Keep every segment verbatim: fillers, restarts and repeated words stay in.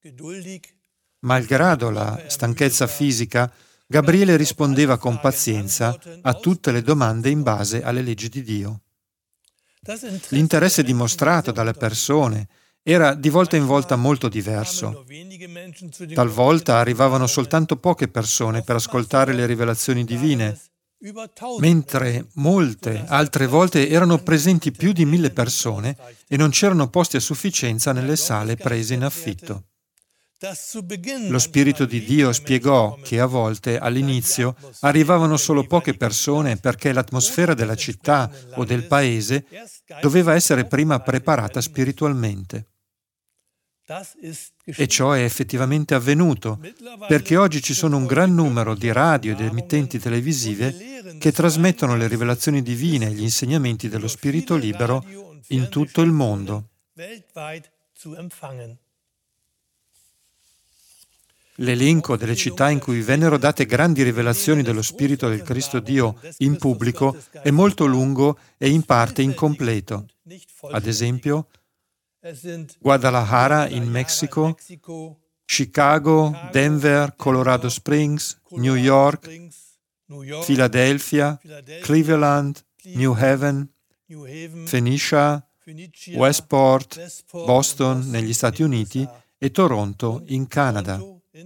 Malgrado la stanchezza fisica, Gabriele rispondeva con pazienza a tutte le domande in base alle leggi di Dio. L'interesse dimostrato dalle persone era di volta in volta molto diverso. Talvolta arrivavano soltanto poche persone per ascoltare le rivelazioni divine, mentre molte altre volte erano presenti più di mille persone e non c'erano posti a sufficienza nelle sale prese in affitto. Lo Spirito di Dio spiegò che a volte, all'inizio, arrivavano solo poche persone perché l'atmosfera della città o del paese doveva essere prima preparata spiritualmente. E ciò è effettivamente avvenuto, perché oggi ci sono un gran numero di radio ed emittenti televisive che trasmettono le rivelazioni divine e gli insegnamenti dello Spirito libero in tutto il mondo. L'elenco delle città in cui vennero date grandi rivelazioni dello Spirito del Cristo Dio in pubblico è molto lungo e in parte incompleto. Ad esempio, Guadalajara in Messico, Chicago, Denver, Colorado Springs, New York, Philadelphia, Cleveland, New Haven, Phoenicia, Westport, Boston negli Stati Uniti e Toronto in Canada.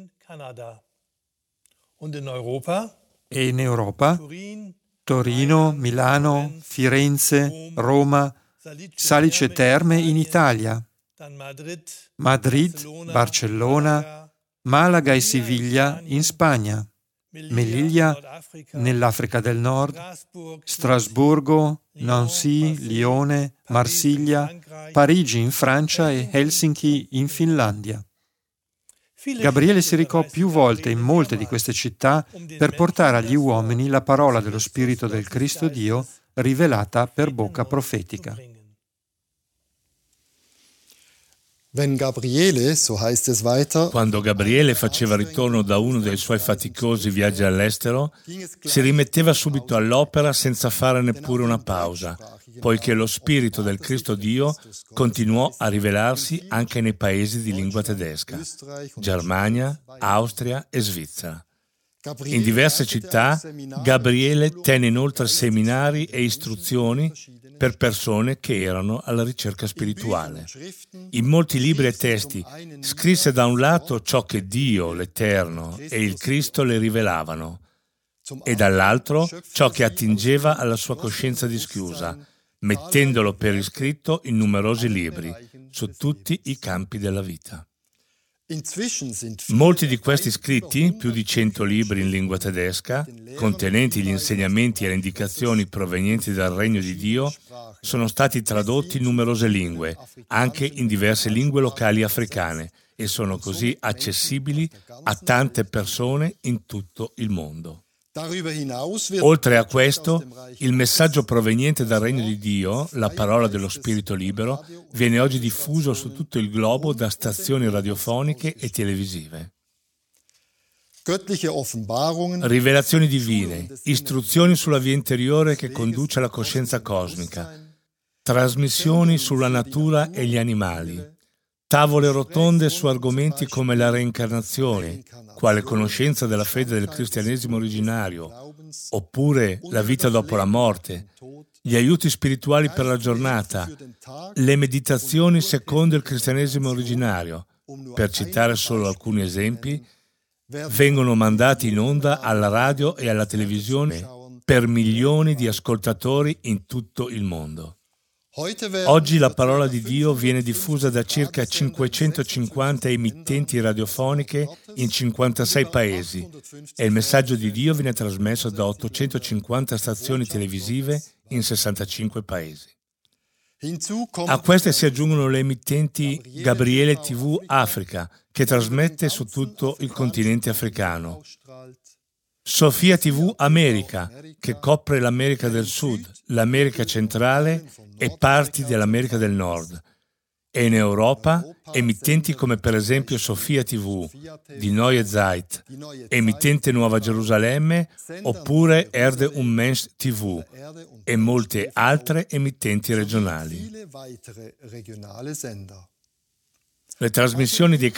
E in Europa, Torino, Milano, Firenze, Roma, Salice Terme in Italia, Madrid, Barcellona, Malaga e Siviglia in Spagna, Melilla nell'Africa del Nord, Strasburgo, Nancy, Lione, Marsiglia, Parigi in Francia e Helsinki in Finlandia. Gabriele si recò più volte in molte di queste città per portare agli uomini la parola dello Spirito del Cristo Dio rivelata per bocca profetica. Wenn Gabriele, so heißt es weiter, Quando Gabriele faceva ritorno da uno dei suoi faticosi viaggi all'estero, si rimetteva subito all'opera senza fare neppure una pausa, poiché lo Spirito del Cristo Dio continuò a rivelarsi anche nei paesi di lingua tedesca, Germania, Austria e Svizzera. In diverse città, Gabriele tenne inoltre seminari e istruzioni per persone che erano alla ricerca spirituale. In molti libri e testi scrisse da un lato ciò che Dio, l'Eterno e il Cristo le rivelavano, e dall'altro ciò che attingeva alla sua coscienza dischiusa, mettendolo per iscritto in numerosi libri su tutti i campi della vita. Molti di questi scritti, più di cento libri in lingua tedesca, contenenti gli insegnamenti e le indicazioni provenienti dal Regno di Dio, sono stati tradotti in numerose lingue, anche in diverse lingue locali africane, e sono così accessibili a tante persone in tutto il mondo. Oltre a questo, il messaggio proveniente dal Regno di Dio, la parola dello Spirito libero, viene oggi diffuso su tutto il globo da stazioni radiofoniche e televisive. Rivelazioni divine, istruzioni sulla via interiore che conduce alla coscienza cosmica, trasmissioni sulla natura e gli animali, tavole rotonde su argomenti come la reincarnazione, quale conoscenza della fede del cristianesimo originario, oppure la vita dopo la morte, gli aiuti spirituali per la giornata, le meditazioni secondo il cristianesimo originario, per citare solo alcuni esempi, vengono mandati in onda alla radio e alla televisione per milioni di ascoltatori in tutto il mondo. Oggi la parola di Dio viene diffusa da circa cinquecentocinquanta emittenti radiofoniche in cinquantasei paesi e il messaggio di Dio viene trasmesso da ottocentocinquanta stazioni televisive in sessantacinque paesi. A queste si aggiungono le emittenti Gabriele tivù Africa, che trasmette su tutto il continente africano, Sofia tivù America, che copre l'America del Sud, l'America centrale e parti dell'America del Nord, e in Europa emittenti come per esempio Sofia tivù di Neue Zeit, emittente Nuova Gerusalemme, oppure Erde und Mensch tivù e molte altre emittenti regionali. Le trasmissioni dei